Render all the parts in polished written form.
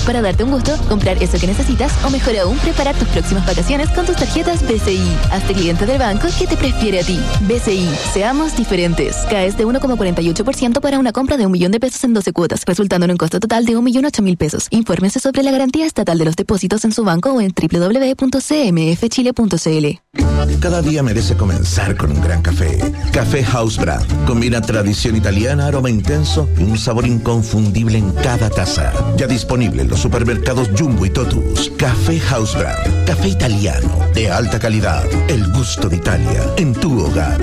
para darte un gusto, comprar eso que necesitas o mejor aún, preparar tus próximas vacaciones con tus tarjetas BCI. Hazte cliente del banco que te prefiere a ti. BCI, seamos diferentes. CAES de 1,48% para una compra de $1.000.000 en 12 cuotas, resultando en un costo total de $1.008.000. Infórmese sobre la garantía estatal de los depósitos en su banco o en www.cmfchile.cl. Cada día merece comenzar con un gran café. Café House Brand. Combina tradición italiana, aroma intenso y un sabor inconfundible en cada taza. Ya disponible en los supermercados Jumbo y Totus. Café House Brand. Café italiano de alta calidad. El gusto de Italia en tu hogar.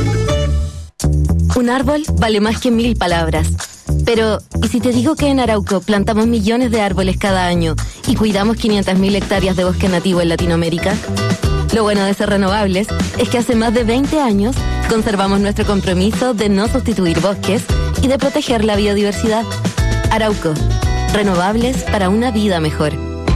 Un árbol vale más que 1000 palabras. Pero, ¿y si te digo que en Arauco plantamos millones de árboles cada año y cuidamos 500.000 hectáreas de bosque nativo en Latinoamérica? Lo bueno de ser renovables es que hace más de 20 años conservamos nuestro compromiso de no sustituir bosques y de proteger la biodiversidad. Arauco, renovables para una vida mejor.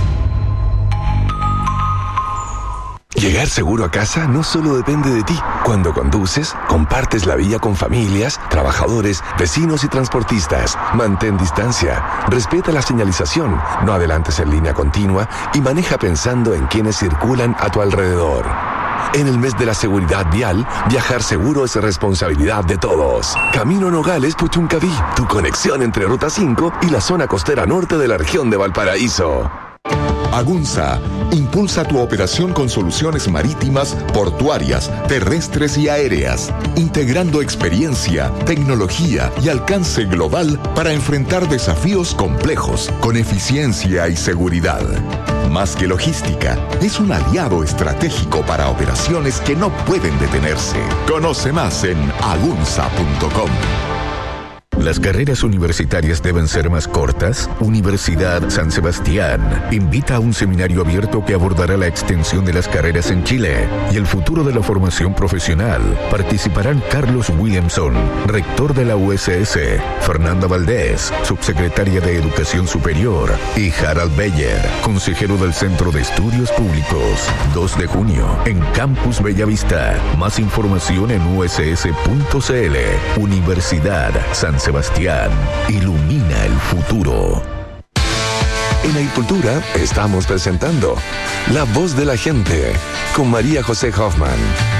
Llegar seguro a casa no solo depende de ti. Cuando conduces, compartes la vía con familias, trabajadores, vecinos y transportistas. Mantén distancia, respeta la señalización, no adelantes en línea continua y maneja pensando en quienes circulan a tu alrededor. En el mes de la seguridad vial, viajar seguro es responsabilidad de todos. Camino Nogales Puchuncaví, tu conexión entre Ruta 5 y la zona costera norte de la región de Valparaíso. Agunza impulsa tu operación con soluciones marítimas, portuarias, terrestres y aéreas, integrando experiencia, tecnología y alcance global para enfrentar desafíos complejos con eficiencia y seguridad. Más que logística, es un aliado estratégico para operaciones que no pueden detenerse. Conoce más en agunza.com. ¿Las carreras universitarias deben ser más cortas? Universidad San Sebastián invita a un seminario abierto que abordará la extensión de las carreras en Chile y el futuro de la formación profesional. Participarán Carlos Williamson, rector de la USS, Fernanda Valdés, subsecretaria de Educación Superior, y Harald Beyer, consejero del Centro de Estudios Públicos. 2 de junio, en Campus Bellavista. Más información en uss.cl. Universidad San Sebastián, ilumina el futuro. En Agricultura estamos presentando La Voz de la Gente con María José Hoffman.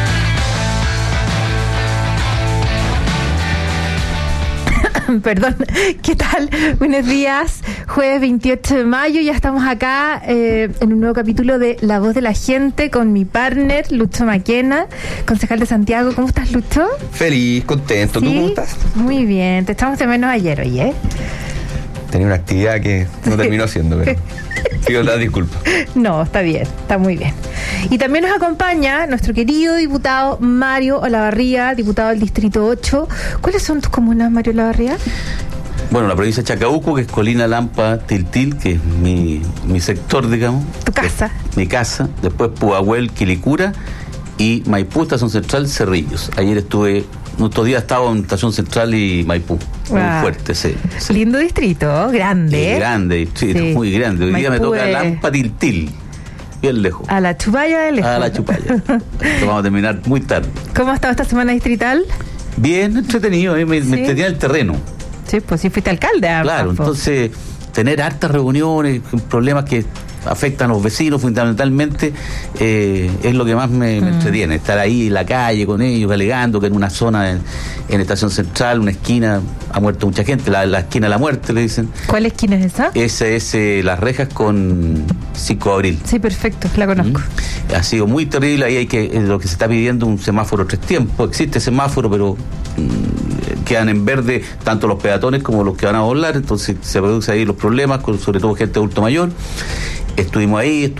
Perdón, ¿qué tal? Buenos días, jueves 28 de mayo, ya estamos acá en un nuevo capítulo de La Voz de la Gente con mi partner, Lucho Maquena, concejal de Santiago. ¿Cómo estás, Lucho? Feliz, contento. ¿Sí? ¿Tú cómo estás? Muy bien, te echamos de menos ayer, oye. Tenía una actividad que no terminó haciendo, pero pido la disculpa. No, está bien, está muy bien. Y también nos acompaña nuestro querido diputado Mario Olavarría, diputado del Distrito 8. ¿Cuáles son tus comunas, Mario Olavarría? Bueno, la provincia de Chacabuco, que es Colina, Lampa, Tiltil, que es mi sector, digamos. ¿Tu casa? Mi casa. Después Pudahuel, Quilicura y Maipú, Estación Central, Cerrillos. Ayer estuve... Otro día estaba en Estación Central y Maipú. Muy fuerte, sí. Lindo distrito, grande. Grande, sí, muy grande. Hoy día me toca Lampa, Tiltil. Bien lejos. A la Chupalla de lejos. A la Chupalla. Vamos a terminar muy tarde. ¿Cómo ha estado esta semana distrital? Bien entretenido, me entretenía el terreno. Sí, pues sí fuiste alcalde. Claro, entonces tener hartas reuniones, problemas que afectan a los vecinos fundamentalmente, es lo que más me entretiene, estar ahí en la calle con ellos, alegando que en una zona en Estación Central, una esquina, ha muerto mucha gente, la esquina de la muerte le dicen. ¿Cuál esquina es esa? Esa es Las Rejas con 5 de abril. Sí, perfecto, la conozco. Ha sido muy terrible, ahí lo que se está pidiendo un semáforo 3 tiempos, existe semáforo, pero quedan en verde tanto los peatones como los que van a volar, entonces se producen ahí los problemas, sobre todo gente de adulto mayor. Estuvimos ahí,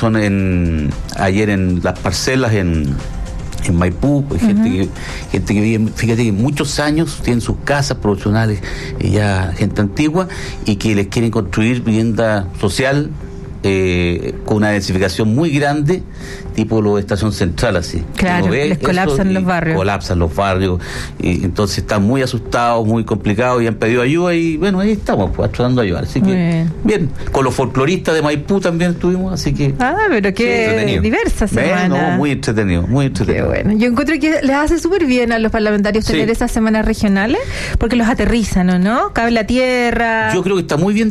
ayer en las parcelas en Maipú, pues, gente que vive, fíjate que muchos años tienen sus casas profesionales, ya gente antigua, y que les quieren construir vivienda social con una densificación muy grande, tipo lo de Estación Central, así. Claro, les colapsan los barrios. Colapsan los barrios, y entonces están muy asustados, muy complicados, y han pedido ayuda, y bueno, ahí estamos, pues, tratando de ayudar. Así que, bien, con los folcloristas de Maipú también estuvimos, así que... pero qué diversa semana. No, muy entretenido, muy entretenido. Qué bueno. Yo encuentro que les hace súper bien a los parlamentarios tener esas semanas regionales, porque los aterrizan, ¿o no? Cable a tierra. Yo creo que está muy bien